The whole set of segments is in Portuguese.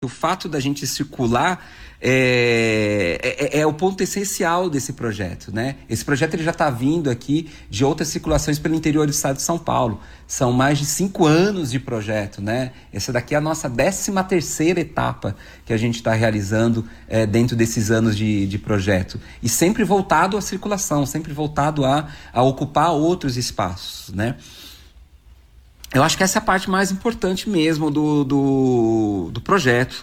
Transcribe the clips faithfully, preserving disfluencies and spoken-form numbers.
o fato da gente circular é, é, é o ponto essencial desse projeto, né? Esse projeto ele já está vindo aqui de outras circulações pelo interior do estado de São Paulo. São mais de cinco anos de projeto, né? Essa daqui é a nossa décima terceira etapa que a gente está realizando é, dentro desses anos de, de projeto. E sempre voltado à circulação, sempre voltado a, a ocupar outros espaços, né? Eu acho que essa é a parte mais importante mesmo do, do, do projeto.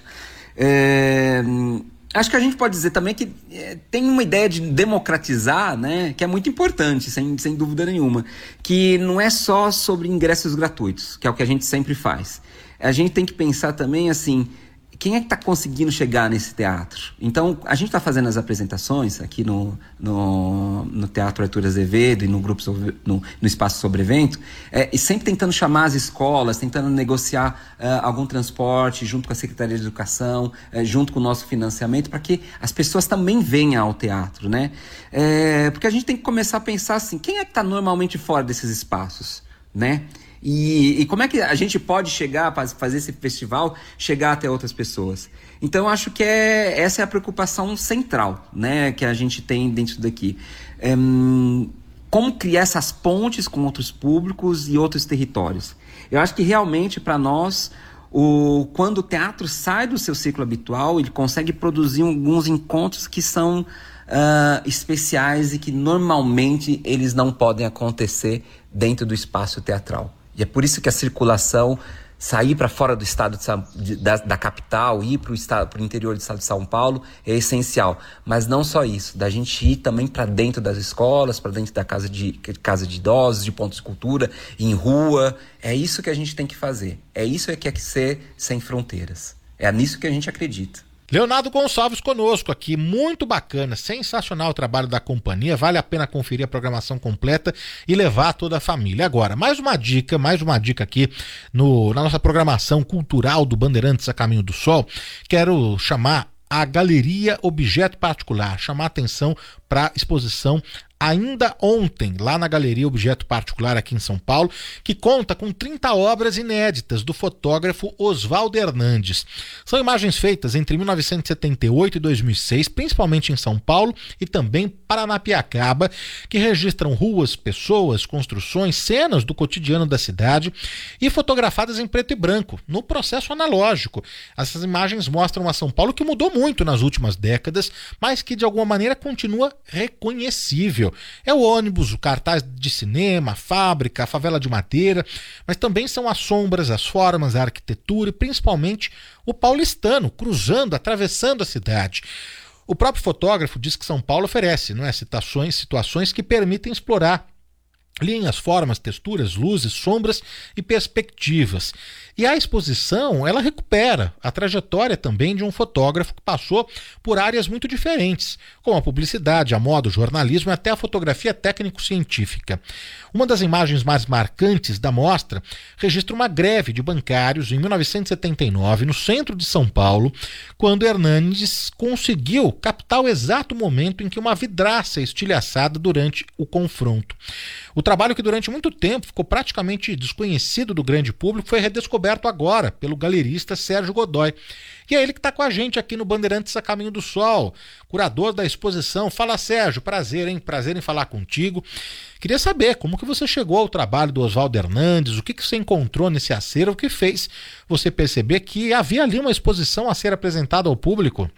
É, acho que a gente pode dizer também que é, tem uma ideia de democratizar, né, que é muito importante, sem, sem dúvida nenhuma, que não é só sobre ingressos gratuitos, que é o que a gente sempre faz. A gente tem que pensar também assim, quem é que está conseguindo chegar nesse teatro? Então, a gente está fazendo as apresentações aqui no, no, no Teatro Arthur Azevedo e no, grupo sobre, no, no Espaço Sobre Evento, é, e sempre tentando chamar as escolas, tentando negociar uh, algum transporte junto com a Secretaria de Educação, uh, junto com o nosso financiamento, para que as pessoas também venham ao teatro, né? É, porque a gente tem que começar a pensar assim, quem é que está normalmente fora desses espaços, né? E, e como é que a gente pode chegar, para fazer esse festival, chegar até outras pessoas? Então, acho que é, essa é a preocupação central, né, que a gente tem dentro daqui. É, como criar essas pontes com outros públicos e outros territórios? Eu acho que realmente, para nós, o, quando o teatro sai do seu ciclo habitual, ele consegue produzir alguns encontros que são uh, especiais e que normalmente eles não podem acontecer dentro do espaço teatral. E é por isso que a circulação, sair para fora do estado de São, de, da, da capital, ir para o interior do estado de São Paulo é essencial. Mas não só isso, da gente ir também para dentro das escolas, para dentro da casa de, casa de idosos, de pontos de cultura, em rua. É isso que a gente tem que fazer. É isso que é que ser sem fronteiras. É nisso que a gente acredita. Leonardo Gonçalves conosco aqui, muito bacana, sensacional o trabalho da companhia, vale a pena conferir a programação completa e levar toda a família. Agora, mais uma dica, mais uma dica aqui no, na nossa programação cultural do Bandeirantes a Caminho do Sol, quero chamar a Galeria Objeto Particular, chamar a atenção para a exposição ainda ontem, lá na Galeria Objeto Particular aqui em São Paulo, que conta com trinta obras inéditas do fotógrafo Oswaldo Hernandes. São imagens feitas entre mil novecentos e setenta e oito e dois mil e seis, principalmente em São Paulo e também Paranapiacaba, que registram ruas, pessoas, construções, cenas do cotidiano da cidade e fotografadas em preto e branco, no processo analógico. Essas imagens mostram a São Paulo que mudou muito nas últimas décadas, mas que de alguma maneira continua reconhecível. É o ônibus, o cartaz de cinema, a fábrica, a favela de madeira, mas também são as sombras, as formas, a arquitetura e principalmente o paulistano cruzando, atravessando a cidade. O próprio fotógrafo diz que São Paulo oferece, não é, situações, situações que permitem explorar linhas, formas, texturas, luzes, sombras e perspectivas. E a exposição, ela recupera a trajetória também de um fotógrafo que passou por áreas muito diferentes, como a publicidade, a moda, o jornalismo e até a fotografia técnico-científica. Uma das imagens mais marcantes da mostra registra uma greve de bancários em mil novecentos e setenta e nove, no centro de São Paulo, quando Hernandes conseguiu captar o exato momento em que uma vidraça é estilhaçada durante o confronto. O trabalho, que durante muito tempo ficou praticamente desconhecido do grande público, foi redescoberto agora pelo galerista Sérgio Godoy. E é ele que está com a gente aqui no Bandeirantes a Caminho do Sol, curador da exposição. Fala, Sérgio, prazer, hein? Prazer em falar contigo. Queria saber como que você chegou ao trabalho do Oswaldo Hernandes, o que, que você encontrou nesse acervo que fez você perceber que havia ali uma exposição a ser apresentada ao público.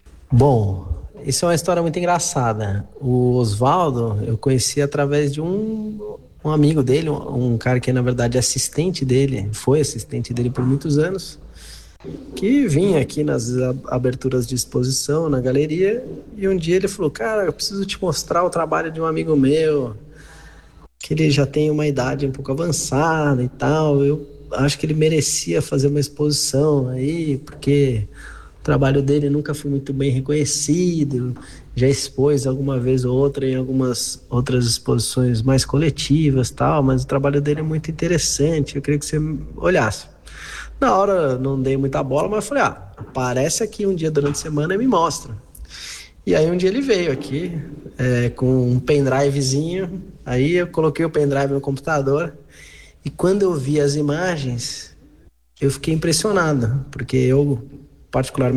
Bom, isso é uma história muito engraçada. O Oswaldo eu conheci através de um... um amigo dele, um, um cara que na verdade é assistente dele, foi assistente dele por muitos anos, que vinha aqui nas aberturas de exposição na galeria, e um dia ele falou: cara, eu preciso te mostrar o trabalho de um amigo meu, que ele já tem uma idade um pouco avançada e tal, eu acho que ele merecia fazer uma exposição aí, porque o trabalho dele nunca foi muito bem reconhecido, já expôs alguma vez ou outra em algumas outras exposições mais coletivas e tal, mas o trabalho dele é muito interessante, eu queria que você olhasse. Na hora não dei muita bola, mas falei: ah, aparece aqui um dia durante a semana e me mostra. E aí um dia ele veio aqui é, com um pendrivezinho, aí eu coloquei o pendrive no computador e quando eu vi as imagens eu fiquei impressionado, porque eu particularmente